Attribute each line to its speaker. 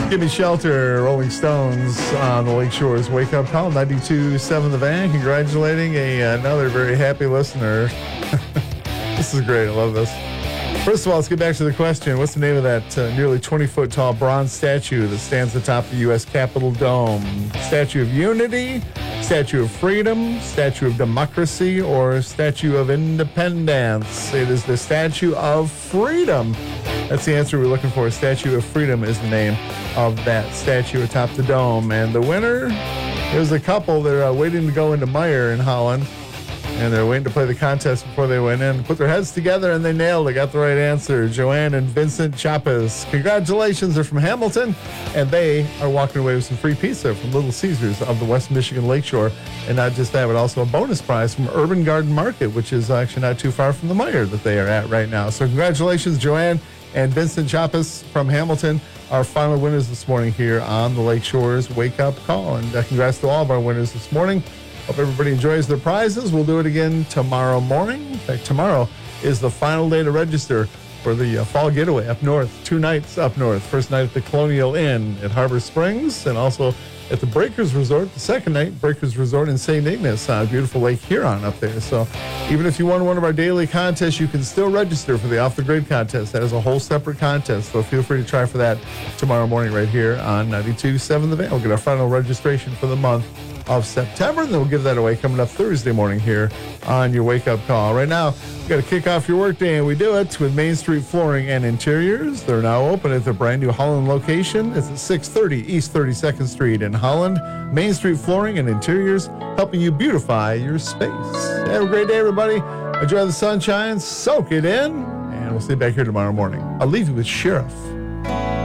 Speaker 1: Give Me Shelter, Rolling Stones on the Lake Shores Wake Up Call, 92.7 The Van, congratulating another very happy listener. This is great. I love this. First of all, let's get back to the question. What's the name of that nearly 20-foot tall bronze statue that stands atop the U.S. Capitol Dome? Statue of Unity, Statue of Freedom, Statue of Democracy, or Statue of Independence? It is the Statue of Freedom. That's the answer we're looking for. Statue of Freedom is the name of that statue atop the dome. And the winner, there's a couple that are waiting to go into Meyer in Holland. And they're waiting to play the contest before they went in. Put their heads together and they nailed it. Got the right answer. Joanne and Vincent Chapas. Congratulations. They're from Hamilton. And they are walking away with some free pizza from Little Caesars of the West Michigan Lakeshore. And not just that, but also a bonus prize from Urban Garden Market, which is actually not too far from the Meyer that they are at right now. So congratulations, Joanne and Vincent Chapas from Hamilton, our final winners this morning here on the Lake Shores Wake Up Call. And congrats to all of our winners this morning. Hope everybody enjoys their prizes. We'll do it again tomorrow morning. In fact, tomorrow is the final day to register for the fall getaway up north. 2 nights up north. First night at the Colonial Inn at Harbor Springs, and also at the Breakers Resort. The second night, Breakers Resort in St. Ignace, beautiful Lake Huron up there. So even if you won one of our daily contests, you can still register for the Off the Grid contest. That is a whole separate contest, so feel free to try for that tomorrow morning right here on 92.7 The Van. We'll get our final registration for the month of September, and then we'll give that away coming up Thursday morning here on your Wake Up Call. Right now, we've got to kick off your workday, and we do it with Main Street Flooring and Interiors. They're now open at their brand new Holland location. It's at 630 East 32nd Street in Holland. Main Street Flooring and Interiors, helping you beautify your space. Have a great day, everybody. Enjoy the sunshine, soak it in, and we'll see you back here tomorrow morning. I'll leave you with Sheriff.